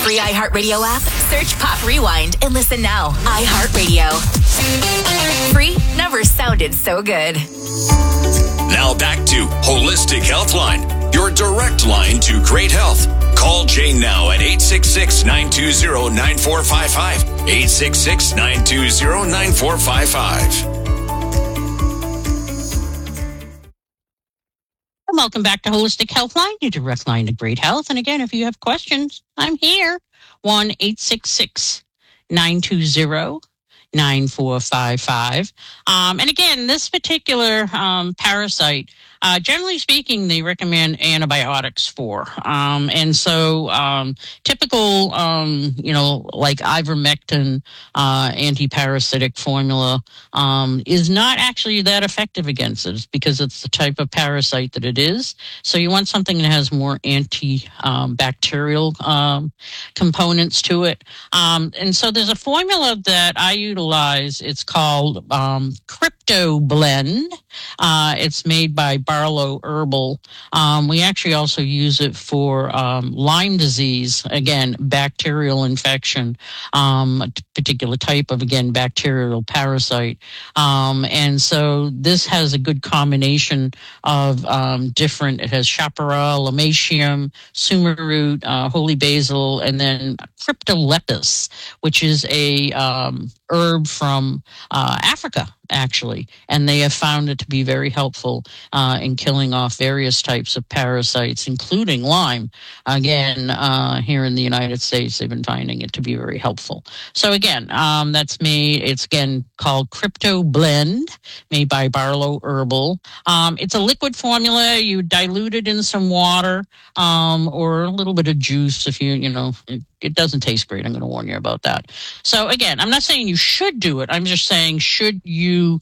free iHeartRadio app, search Pop Rewind and listen now. iHeartRadio. Free never sounded so good. Now back to Holistic Healthline, your direct line to great health. Call Jane now at 866-920-9455. 866-920-9455. Welcome back to Holistic Healthline, your direct line to great health. And again, if you have questions, I'm here. 1-866-920-9455. And again, this particular parasite, generally speaking, they recommend antibiotics for. And so typical, like ivermectin antiparasitic formula is not actually that effective against it because it's the type of parasite that it is. So you want something that has more antibacterial components to it. And so there's a formula that I utilize. It's called Crypto Blend. It's made by Barlow Herbal. We actually also use it for Lyme disease, again, bacterial infection, a particular type of, again, bacterial parasite. And so this has a good combination of different, it has chaparral, lomatium, sumac root, holy basil, and then cryptolepis, which is a herb from Africa, actually, and they have found it to be very helpful in killing off various types of parasites, including Lyme. Again, here in the United States, they've been finding it to be very helpful. So again, that's made, it's again called Crypto Blend, made by Barlow Herbal. It's a liquid formula. You dilute it in some water or a little bit of juice if it doesn't taste great. I'm going to warn you about that. So again, I'm not saying you should do it. I'm just saying, should you,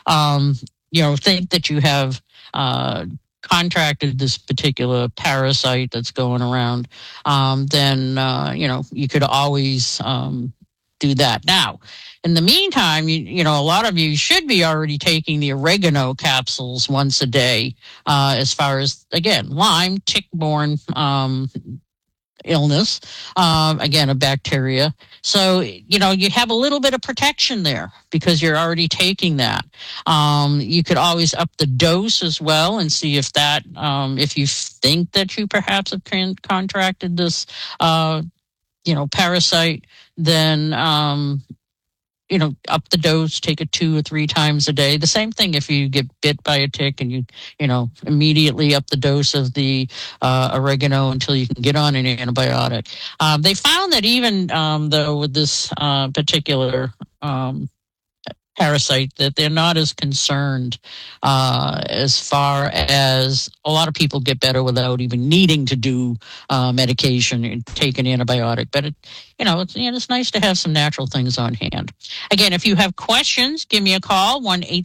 think that you have contracted this particular parasite that's going around, then, you could always do that. Now, in the meantime, a lot of you should be already taking the oregano capsules once a day, as far as, again, Lyme, tick-borne illness, again, a bacteria. So, you have a little bit of protection there because you're already taking that. You could always up the dose as well and see if that, if you think that you perhaps have contracted this, parasite, then, up the dose, take it 2 or 3 times a day. The same thing if you get bit by a tick and you immediately up the dose of the oregano until you can get on an antibiotic. They found that even though with this particular parasite, that they're not as concerned as far as a lot of people get better without even needing to do medication and take an antibiotic. But it's nice to have some natural things on hand. Again, if you have questions, give me a call,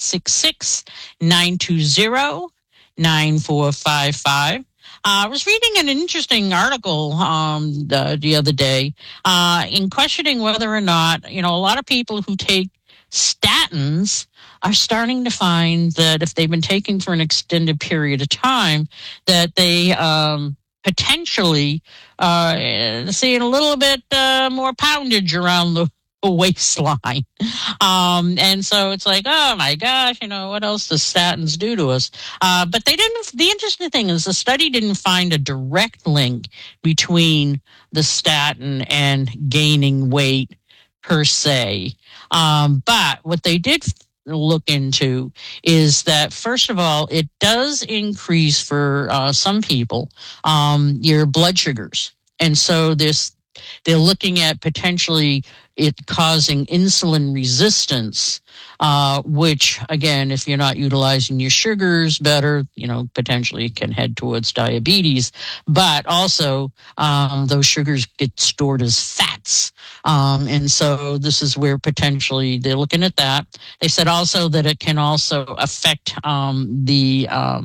1-866-920-9455. I was reading an interesting article the other day in questioning whether or not, a lot of people who take statins are starting to find that if they've been taking for an extended period of time, that they potentially seeing a little bit more poundage around the waistline. And so it's like, oh my gosh, what else does statins do to us? But the interesting thing is the study didn't find a direct link between the statin and gaining weight per se. But what they did look into is that, first of all, it does increase for some people your blood sugars. And so they're looking at potentially it causing insulin resistance, which, again, if you're not utilizing your sugars better, potentially can head towards diabetes. But also, those sugars get stored as fats. And so this is where potentially they're looking at that. They said also that it can also affect the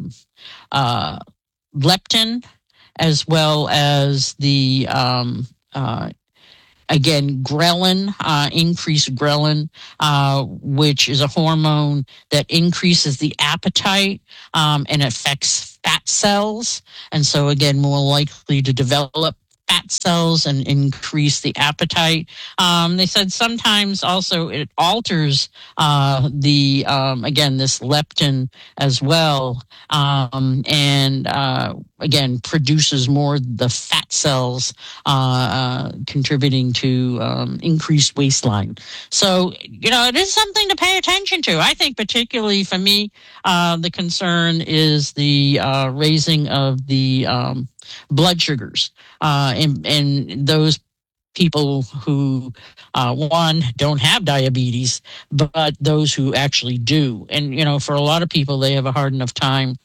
leptin, as well as the again, ghrelin, increased ghrelin, which is a hormone that increases the appetite and affects fat cells. And so, again, more likely to develop fat cells and increase the appetite. They said sometimes also it alters again, this leptin as well, and again, produces more the fat cells, contributing to increased waistline. So, it is something to pay attention to. I think particularly for me, the concern is the raising of the blood sugars, and those people who, one, don't have diabetes, but those who actually do. And, for a lot of people, they have a hard enough time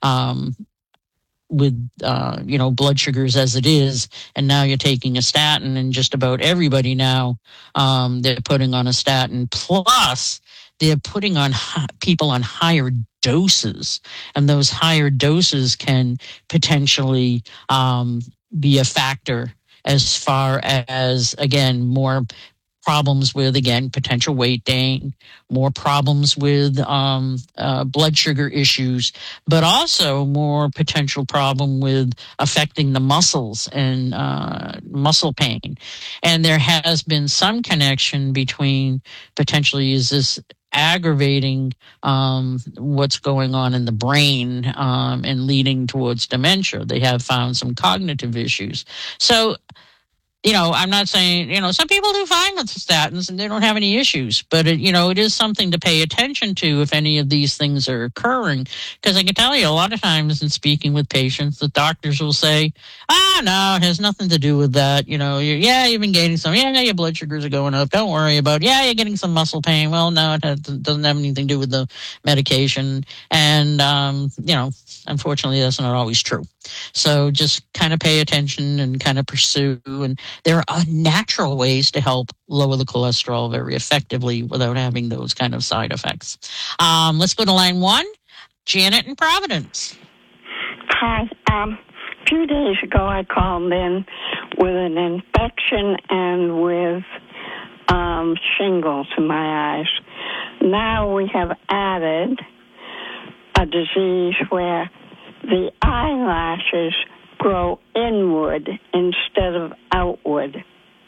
with, blood sugars as it is. And now you're taking a statin, and just about everybody now, they're putting on a statin. Plus, they're putting on people on higher doses, and those higher doses can potentially be a factor as far as, again, more problems with, again, potential weight gain, more problems with blood sugar issues, but also more potential problem with affecting the muscles and muscle pain. And there has been some connection between potentially, is this aggravating what's going on in the brain and leading towards dementia. They have found some cognitive issues. So, I'm not saying, some people do fine with statins and they don't have any issues, but it is something to pay attention to if any of these things are occurring. Because I can tell you a lot of times in speaking with patients, the doctors will say, no, it has nothing to do with that. You've been gaining some, your blood sugars are going up. Don't worry about, you're getting some muscle pain. Well, no, it doesn't have anything to do with the medication. And, unfortunately, that's not always true. So just kind of pay attention and kind of pursue. And there are natural ways to help lower the cholesterol very effectively without having those kind of side effects. Let's go to line 1. Janet in Providence. Hi. A few days ago, I called in with an infection and with shingles in my eyes. Now we have added a disease where the eyelashes grow inward instead of outward.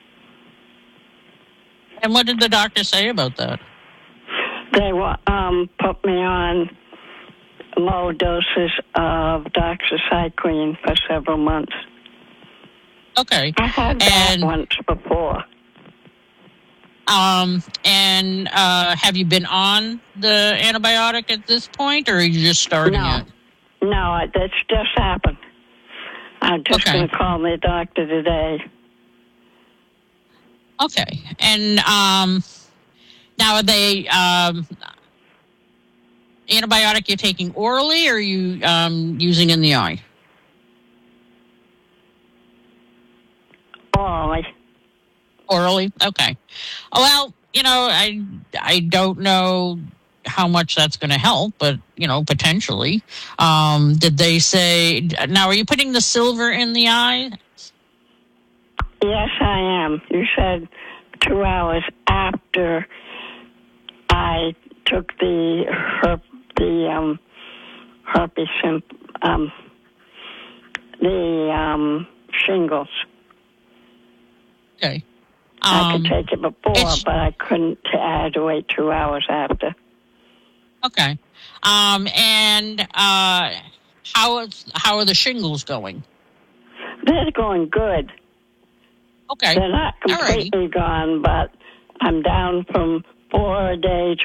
And what did the doctor say about that? They put me on low doses of doxycycline for several months. Okay. I had that once before. And have you been on the antibiotic at this point, or are you just starting it? No, that's just happened. I'm just going to call my doctor today. Okay. And now are they antibiotic you're taking orally, or are you using in the eye? Orally? Okay. Well, I don't know how much that's going to help, but, potentially. Did they say, now are you putting the silver in the eye? Yes, I am. You said 2 hours after I took the herpes, shingles. Okay. I could take it before, but I couldn't. I had to wait 2 hours after. Okay. And how are the shingles going? They're going good. Okay. They're not completely gone, but I'm down from 4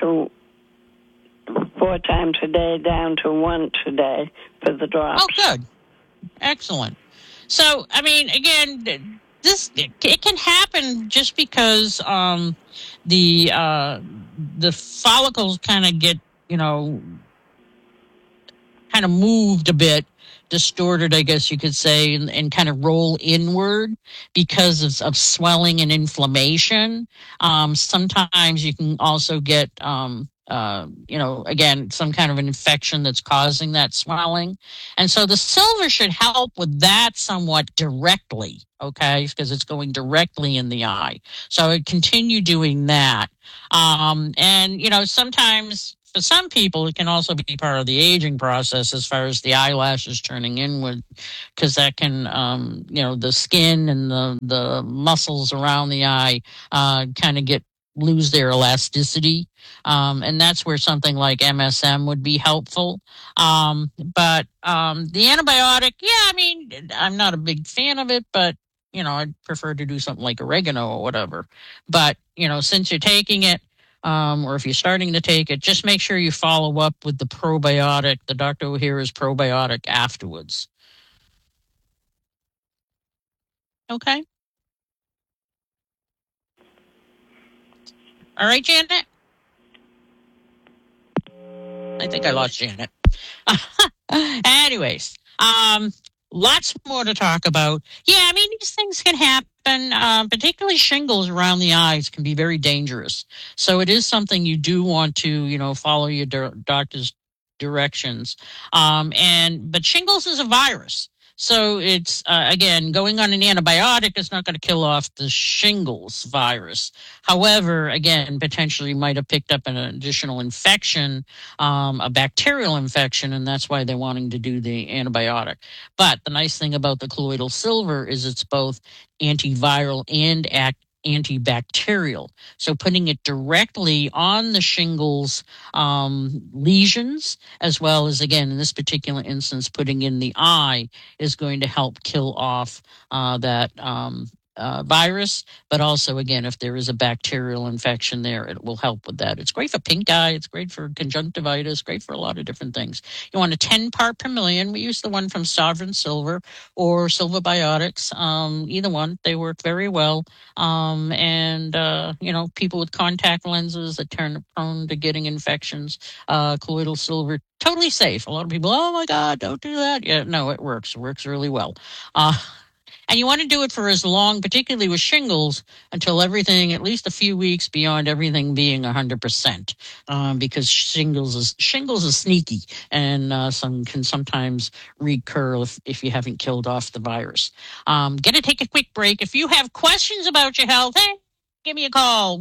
times a day down to once a day for the drops. Oh, good. Excellent. So, I mean, again, it can happen just because the follicles kind of get, kind of moved a bit, distorted, I guess you could say, and kind of roll inward because of swelling and inflammation. Sometimes you can also get, again, some kind of an infection that's causing that swelling. And so the silver should help with that somewhat directly, okay, because it's going directly in the eye. So I would continue doing that. And, sometimes For some people, it can also be part of the aging process as far as the eyelashes turning inward, because that can, the skin and the muscles around the eye kind of lose their elasticity. And that's where something like MSM would be helpful. But the antibiotic, I'm not a big fan of it, but, I'd prefer to do something like oregano or whatever. But, since you're taking it, or if you're starting to take it, just make sure you follow up with the probiotic, the Dr. Ohhira's probiotic afterwards. Okay. All right, Janet? I think I lost Janet. Anyways, lots more to talk about. Yeah, these things can happen, particularly shingles around the eyes can be very dangerous. So it is something you do want to, follow your doctor's directions. But shingles is a virus. So it's, again, going on an antibiotic is not going to kill off the shingles virus. However, again, potentially might have picked up an additional infection, a bacterial infection, and that's why they're wanting to do the antibiotic. But the nice thing about the colloidal silver is it's both antiviral and antibacterial. So putting it directly on the shingles lesions, as well as, again, in this particular instance, putting in the eye is going to help kill off that virus. But also, again, if there is a bacterial infection there, it will help with that. It's great for pink eye. It's great for conjunctivitis, great for a lot of different things. You want a 10 part per million. We use the one from Sovereign Silver or Silver Biotics. Either one, they work very well. People with contact lenses that turn prone to getting infections, colloidal silver, totally safe. A lot of people, oh my God, don't do that. Yeah, no, it works. It works really well. And you want to do it for as long, particularly with shingles, until everything, at least a few weeks beyond everything being 100%, because shingles is sneaky and can sometimes recur if you haven't killed off the virus. Going to take a quick break. If you have questions about your health, hey, give me a call,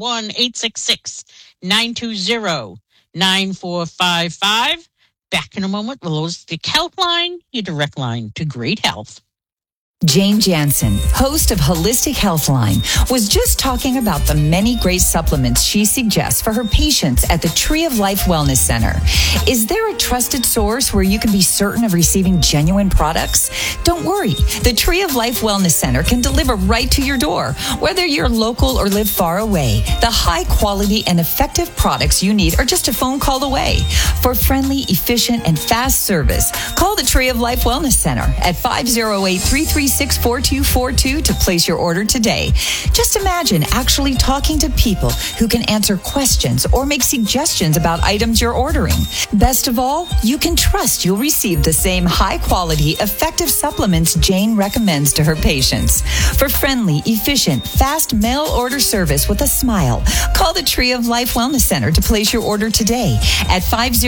1-866-920-9455. Back in a moment, the Holistic Health Line, your direct line to great health. Jane Jansen, host of Holistic Healthline, was just talking about the many great supplements she suggests for her patients at the Tree of Life Wellness Center. Is there a trusted source where you can be certain of receiving genuine products? Don't worry. The Tree of Life Wellness Center can deliver right to your door, whether you're local or live far away. The high quality and effective products you need are just a phone call away. For friendly, efficient, and fast service, call the Tree of Life Wellness Center at 508-336-4242 to place your order today. Just imagine actually talking to people who can answer questions or make suggestions about items you're ordering. Best of all, you can trust you'll receive the same high-quality, effective supplements Jane recommends to her patients. For friendly, efficient, fast mail order service with a smile, call the Tree of Life Wellness Center to place your order today at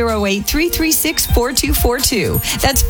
508-336-4242. That's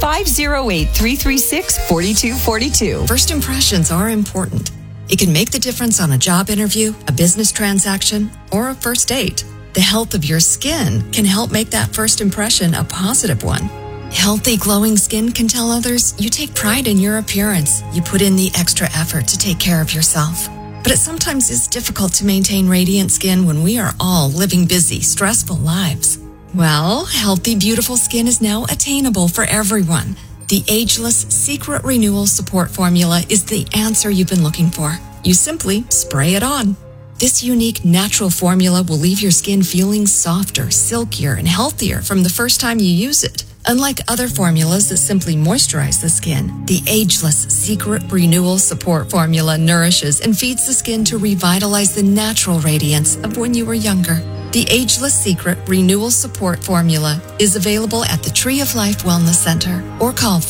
508-336-4242. First impressions are important. It can make the difference on a job interview, a business transaction, or a first date. The health of your skin can help make that first impression a positive one. Healthy, glowing skin can tell others you take pride in your appearance. You put in the extra effort to take care of yourself. But it sometimes is difficult to maintain radiant skin when we are all living busy, stressful lives. Well, healthy, beautiful skin is now attainable for everyone. The Ageless Secret Renewal Support Formula is the answer you've been looking for. You simply spray it on. This unique natural formula will leave your skin feeling softer, silkier, and healthier from the first time you use it. Unlike other formulas that simply moisturize the skin, the Ageless Secret Renewal Support Formula nourishes and feeds the skin to revitalize the natural radiance of when you were younger. The Ageless Secret Renewal Support Formula is available at the Tree of Life Wellness Center or call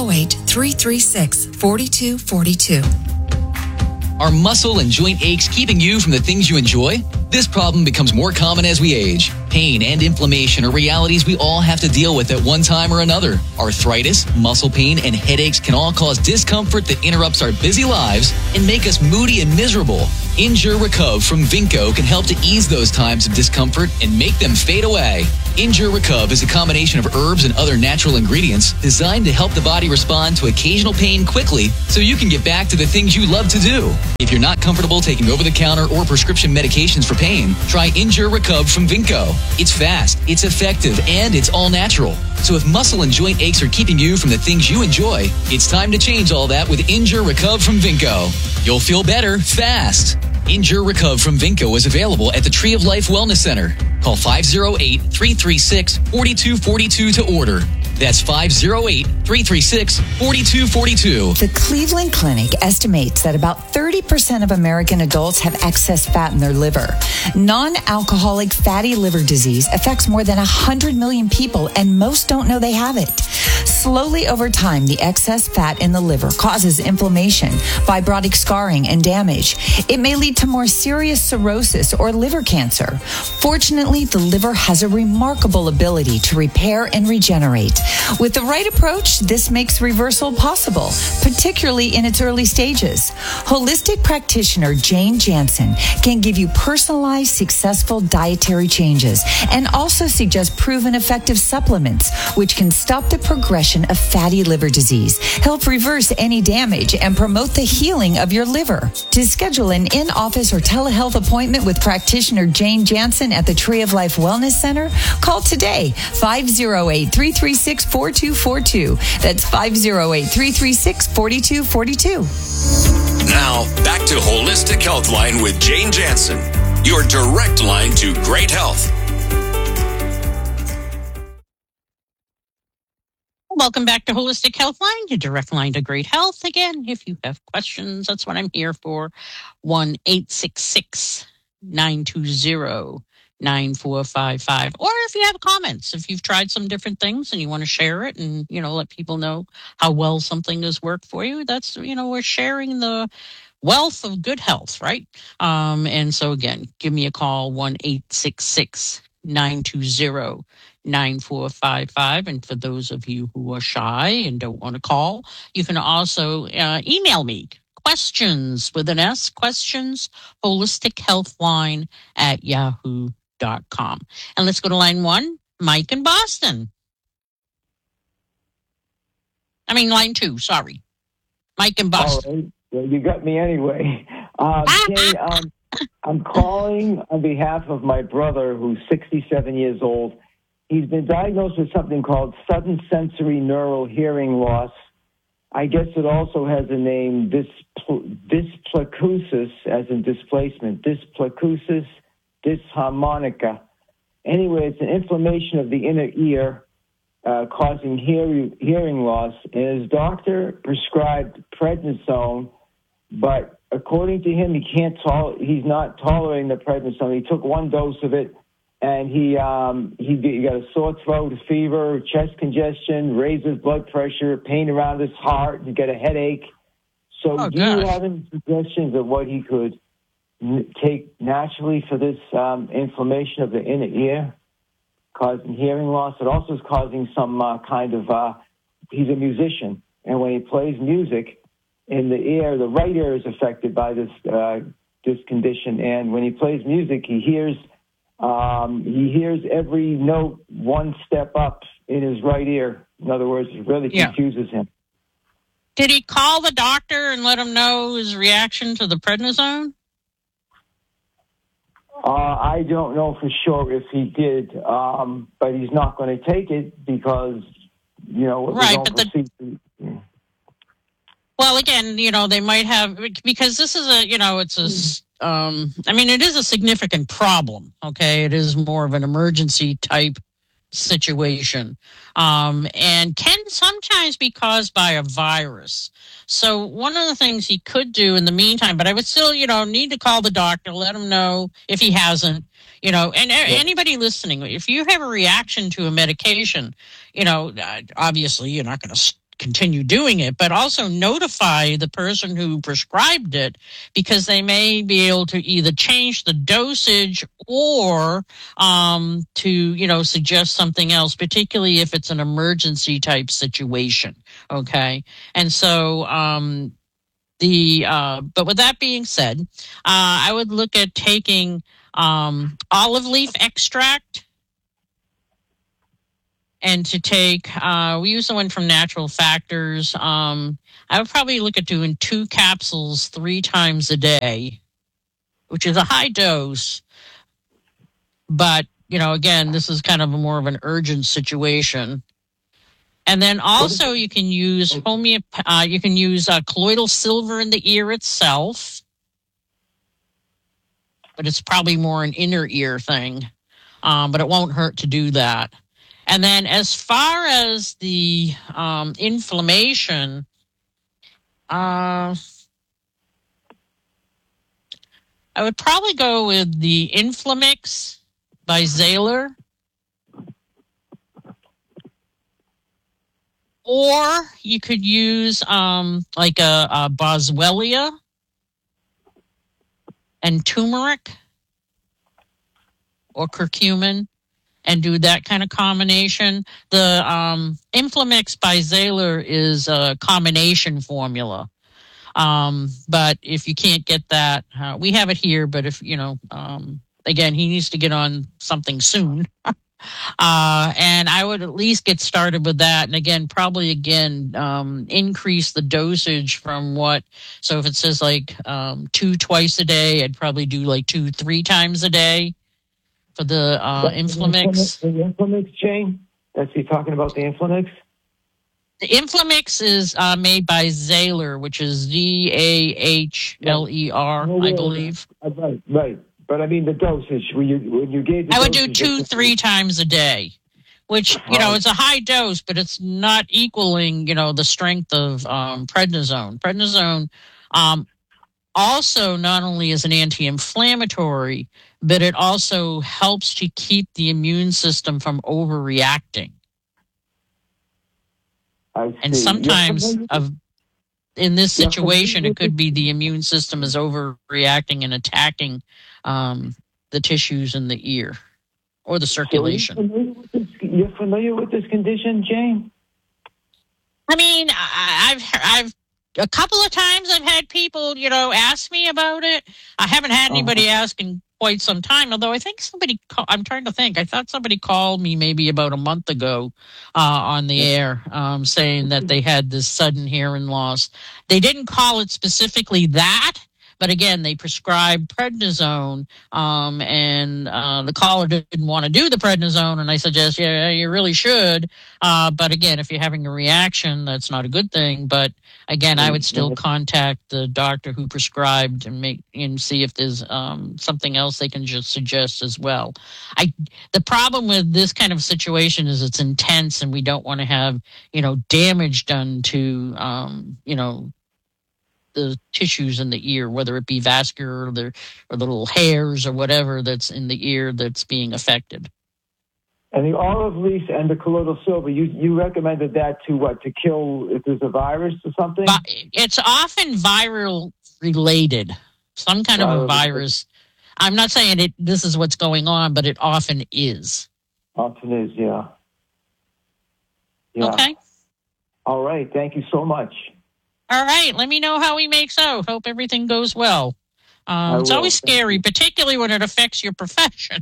508-336-4242. Are muscle and joint aches keeping you from the things you enjoy? This problem becomes more common as we age. Pain and inflammation are realities we all have to deal with at one time or another. Arthritis, muscle pain, and headaches can all cause discomfort that interrupts our busy lives and make us moody and miserable. Endure Recover from Vinco can help to ease those times of discomfort and make them fade away. Endure Recover is a combination of herbs and other natural ingredients designed to help the body respond to occasional pain quickly so you can get back to the things you love to do. If you're not comfortable taking over-the-counter or prescription medications for pain, try Endure Recover from Vinco. It's fast, it's effective, and it's all natural. So if muscle and joint aches are keeping you from the things you enjoy, it's time to change all that with Endure Recover from Vinco. You'll feel better fast. Endure Recover from Vinco is available at the Tree of Life Wellness Center. Call 508-336-4242 to order. That's 508-336-4242. The Cleveland Clinic estimates that about 30% of American adults have excess fat in their liver. Non-alcoholic fatty liver disease affects more than 100 million people, and most don't know they have it. Slowly over time, the excess fat in the liver causes inflammation, fibrotic scarring, and damage. It may lead to more serious cirrhosis or liver cancer. Fortunately, the liver has a remarkable ability to repair and regenerate. With the right approach, this makes reversal possible, particularly in its early stages. Holistic practitioner Jane Jansen can give you personalized, successful dietary changes and also suggest proven effective supplements, which can stop the progression of fatty liver disease, help reverse any damage, and promote the healing of your liver. To schedule an in-office or telehealth appointment with practitioner Jane Jansen at the Tree of Life Wellness Center, call today, 508-336-4242. That's 508-336-4242. Now, back to Holistic Healthline with Jane Jansen, your direct line to great health. Welcome back to Holistic Healthline, your direct line to great health. Again, if you have questions, that's what I'm here for. 1-866-920-9455. Or if you have comments, if you've tried some different things and you want to share it and, let people know how well something has worked for you, that's, we're sharing the wealth of good health, right? And so again, give me a call, 1-866-920-9455. And for those of you who are shy and don't want to call, you can also email me questions with an S, questions, holistichealthline@yahoo.com. And let's go to line 1, Mike in Boston. Line 2, sorry. Mike in Boston. All right. Well, you got me anyway. Jane, I'm calling on behalf of my brother, who's 67 years old. He's been diagnosed with something called sudden sensory neural hearing loss. I guess it also has a name, dysplacusis, as in displacement, dysplacusis dysharmonica. Anyway, it's an inflammation of the inner ear causing hearing loss. And his doctor prescribed prednisone, but according to him, he's not tolerating the prednisone. He took one dose of it, and he got a sore throat, a fever, chest congestion, raised his blood pressure, pain around his heart, and get a headache. So do you have any suggestions of what he could take naturally for this inflammation of the inner ear causing hearing loss? It also is causing some he's a musician, and when he plays music in the ear, the right ear is affected by this condition, and when he plays music, he hears every note one step up in his right ear. In other words, it really confuses him. Did he call the doctor and let him know his reaction to the prednisone? I don't know for sure if he did, but he's not going to take it because, right, well, again, they might have, because this is it is a significant problem, okay? It is more of an emergency type situation, and can sometimes be caused by a virus. So one of the things he could do in the meantime, but I would still, need to call the doctor, let him know if he hasn't, and anybody listening, if you have a reaction to a medication, obviously you're not going to continue doing it, but also notify the person who prescribed it, because they may be able to either change the dosage or to suggest something else, particularly if it's an emergency type situation. Okay, and so But with that being said, I would look at taking olive leaf extract, and to take, we use the one from Natural Factors. I would probably look at doing 2 capsules 3 times a day, which is a high dose. But, again, this is kind of more of an urgent situation. And then also you can use colloidal silver in the ear itself, but it's probably more an inner ear thing. But it won't hurt to do that. And then as far as the inflammation, I would probably go with the Inflamix by Zahler. Or you could use like a Boswellia and turmeric or curcumin and do that kind of combination. The Inflamix by Zahler is a combination formula. But if you can't get that, we have it here, but if, again, he needs to get on something soon. And I would at least get started with that. And again, increase the dosage from so if it says 2 twice a day, I'd probably do 2-3 times a day for the Inflamix. The Inflamix, Jane? That's he talking about the Inflamix? The Inflamix is made by Zahler, which is Zahler, I believe. Right. But I mean the dosage when you gave. I would do 2-3 times a day, which it's a high dose, but it's not equaling the strength of prednisone. Prednisone also not only is an anti-inflammatory, but it also helps to keep the immune system from overreacting. I see. And sometimes in this situation, it could be the immune system is overreacting and attacking the tissues in the ear or the circulation. So you're familiar with this condition, Jane? I mean, I've a couple of times I've had people, ask me about it. I haven't had anybody ask in quite some time, although I think I'm trying to think. I thought somebody called me maybe about a month ago on the air saying that they had this sudden hearing loss. They didn't call it specifically that, but again, they prescribed prednisone, and the caller didn't want to do the prednisone, and I suggest, yeah, you really should. But again, if you're having a reaction, that's not a good thing. But again, I would still contact the doctor who prescribed and see if there's something else they can just suggest as well. The problem with this kind of situation is it's intense, and we don't want to have damage done to the tissues in the ear, whether it be vascular or the little hairs or whatever that's in the ear that's being affected. And the olive leaf and the colloidal silver, you recommended that to kill if there's a virus or something? It's often viral related, some kind of a virus. I'm not saying this is what's going on, but it often is. Often is, yeah. Okay. All right. Thank you so much. All right. Let me know how he makes out. Hope everything goes well. It's always scary, particularly when it affects your profession.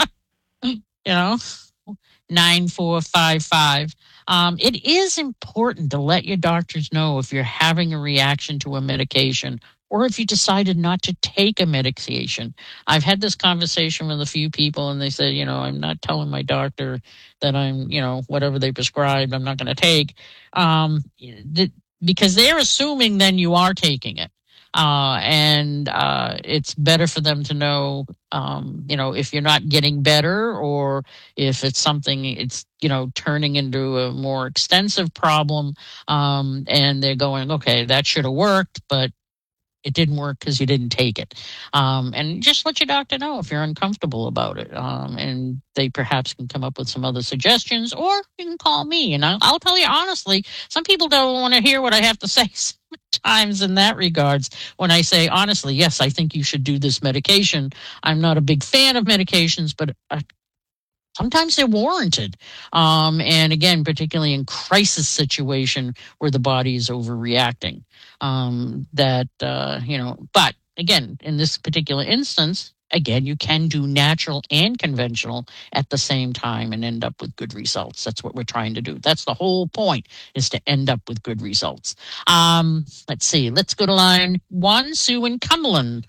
9455. It is important to let your doctors know if you're having a reaction to a medication or if you decided not to take a medication. I've had this conversation with a few people, and they said, I'm not telling my doctor that I'm, whatever they prescribed, I'm not going to take. Because they're assuming then you are taking it. And it's better for them to know, if you're not getting better or if it's something, it's, turning into a more extensive problem. And they're going, okay, that should have worked, but it didn't work because you didn't take it. And just let your doctor know if you're uncomfortable about it. And they perhaps can come up with some other suggestions, or you can call me. And I'll tell you honestly, some people don't want to hear what I have to say sometimes in that regards. When I say, honestly, yes, I think you should do this medication. I'm not a big fan of medications, but sometimes they're warranted. And again, particularly in crisis situation where the body is overreacting, but again, in this particular instance, again, you can do natural and conventional at the same time and end up with good results. That's what we're trying to do. That's the whole point, is to end up with good results. Let's see. Let's go to line 1, Sue in Cumberland.